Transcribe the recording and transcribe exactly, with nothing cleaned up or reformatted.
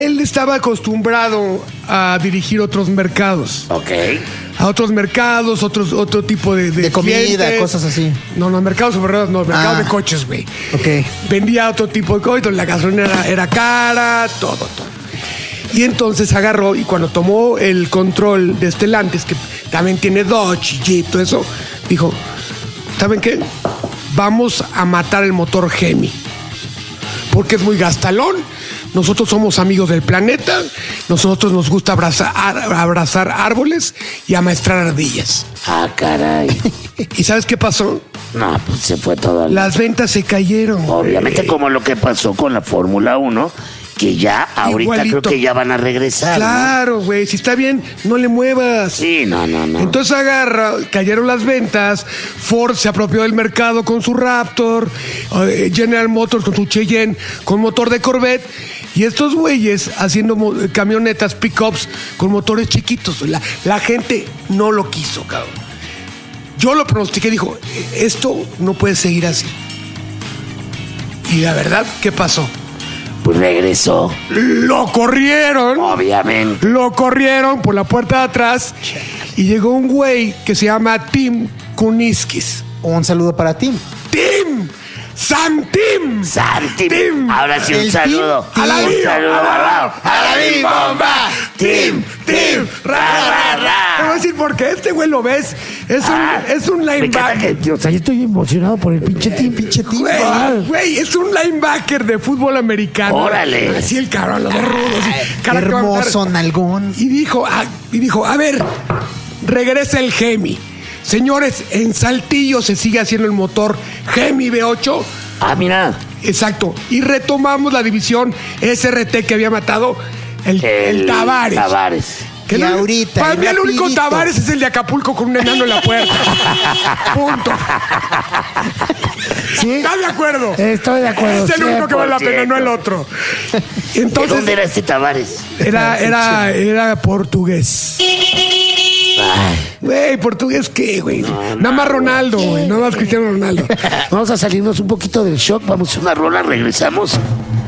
Él estaba acostumbrado a dirigir otros mercados. Ok. A otros mercados, otros, otro tipo de... De, de comida, clientes. Cosas así. No, no, mercados supermercados, no, mercados Ah. de coches, güey. Ok. Vendía otro tipo de coches, la gasolina era, era cara, todo, todo. Y entonces agarró y cuando tomó el control de Stellantis, que también tiene Dodge, Jeep, todo eso, dijo, ¿saben qué? Vamos a matar el motor Hemi. Porque es muy gastalón. Nosotros somos amigos del planeta. Nosotros nos gusta abrazar, abrazar árboles y amaestrar ardillas. Ah, caray. ¿Y sabes qué pasó? No, pues se fue todo. al- Las ventas se cayeron. Obviamente, güey. como lo que pasó con la Fórmula uno, que ya ahorita Igualito. creo que ya van a regresar. ¿no? Claro, güey. Si está bien, no le muevas. Sí, no, no, no. Entonces agarra, cayeron las ventas, Ford se apropió del mercado con su Raptor, eh, General Motors con su Cheyenne, con motor de Corvette, y estos güeyes haciendo mo- camionetas, pickups con motores chiquitos. La, la gente no lo quiso, cabrón. Yo lo pronostiqué, dijo, esto no puede seguir así. Y la verdad, ¿qué pasó? Pues regresó, Lo corrieron. obviamente. Lo corrieron por la puerta de atrás y llegó un güey que se llama Tim Kuniskis. Un saludo para ti. ¡Tim! ¡San Tim! Santi. Tim. Ahora sí, un El saludo. Tim, ¡A la Un vida! saludo. ¡A la vida, bomba! ¡Tim! ¡Tim! ¡Ra, ra, ra! Te voy a decir por qué este güey lo ves. Es un, Ah, es un me encanta linebacker. que, o sea, yo estoy emocionado por el pinche Tim, pinche Tim. Güey, güey, es un linebacker de fútbol americano. Órale. Así el cabrón, los dos rudos. y cara que va a matar. Hermoso nalgón. Y dijo, ah, y dijo, a ver, regresa el Hemi. Señores, en Saltillo se sigue haciendo el motor Hemi V ocho. Ah, mira. Exacto. Y retomamos la división S R T que había matado el, el, Tavares. Tavares. Que Y no- ahorita, Para y mí el único rapidito. Tavares es el de Acapulco con un enano en la puerta. Punto. ¿Sí? ¿Estás de acuerdo? Estoy de acuerdo. Es el único que vale la pena, cien por no el ciento. otro. ¿De Entonces, dónde era este Tavares? era, era, era portugués. Ay, Güey, ¿portugués qué, güey? Nada más Ronaldo, güey. Nada más Cristiano Ronaldo. Vamos a salirnos un poquito del shock. Vamos una rola, regresamos.